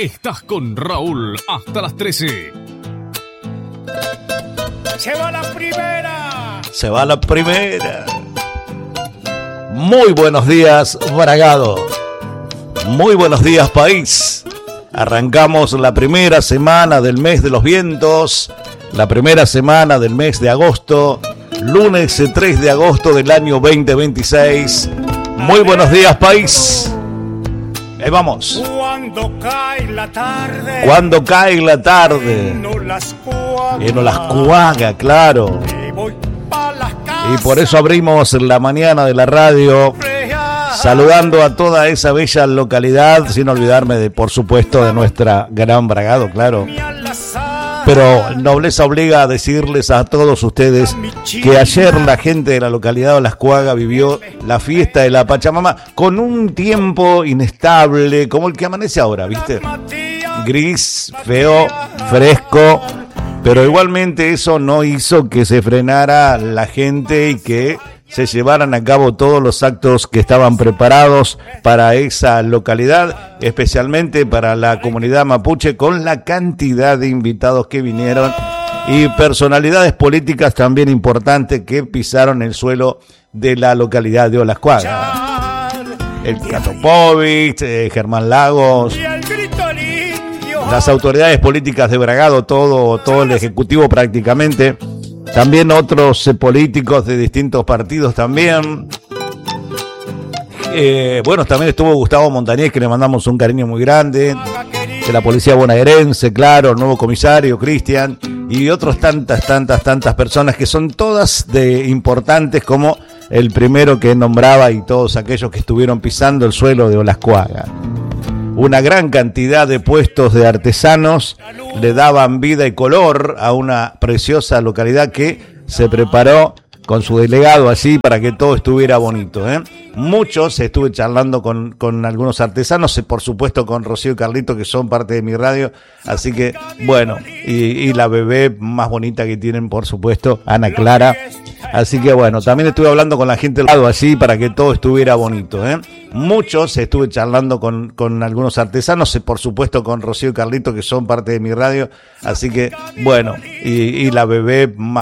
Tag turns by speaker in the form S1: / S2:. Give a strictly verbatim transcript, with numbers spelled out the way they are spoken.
S1: Estás con Raúl hasta las trece.
S2: Se va la primera.
S3: Se va la primera. Muy buenos días, Bragado. Muy buenos días, país. Arrancamos la primera semana del mes de los vientos, la primera semana del mes de agosto, lunes tres de agosto del año veinte veintiséis. Muy buenos días, país. Ahí vamos.
S2: Cuando cae la tarde.
S3: Cuando cae la tarde.
S2: No las cuaga.
S3: En las cuaga, claro.
S2: Y voy pa' las casas.
S3: Y por eso abrimos la mañana de la radio saludando a toda esa bella localidad, sin olvidarme de, por supuesto, de nuestra gran Bragado, claro. Pero nobleza obliga a decirles a todos ustedes que ayer la gente de la localidad de Las Cuagas vivió la fiesta de la Pachamama con un tiempo inestable, como el que amanece ahora, ¿viste? Gris, feo, fresco, pero igualmente eso no hizo que se frenara la gente y que se llevaran a cabo todos los actos que estaban preparados para esa localidad, especialmente para la comunidad mapuche, con la cantidad de invitados que vinieron y personalidades políticas también importantes que pisaron el suelo de la localidad de Las Cuagas. El Cato Povich, eh, Germán Lagos, las autoridades políticas de Bragado, todo, todo el ejecutivo prácticamente. También otros eh, políticos de distintos partidos también. Eh, bueno, también estuvo Gustavo Montañez, que le mandamos un cariño muy grande. De la policía bonaerense, claro, el nuevo comisario, Cristian. Y otros tantas, tantas, tantas personas que son todas de importantes, como el primero que nombraba y todos aquellos que estuvieron pisando el suelo de Las Cuagas. Una gran cantidad de puestos de artesanos le daban vida y color a una preciosa localidad que se preparó con su delegado allí para que todo estuviera bonito, ¿eh? Muchos, estuve charlando con, con algunos artesanos, por supuesto con Rocío y Carlito, que son parte de mi radio, así que, bueno, y, y la bebé más bonita que tienen, por supuesto, Ana Clara. Así que bueno, también estuve hablando con la gente del lado allí para que todo estuviera bonito, ¿eh? Muchos, estuve charlando con, con algunos artesanos, por supuesto con Rocío y Carlito, que son parte de mi radio, así que bueno, y, y la bebé más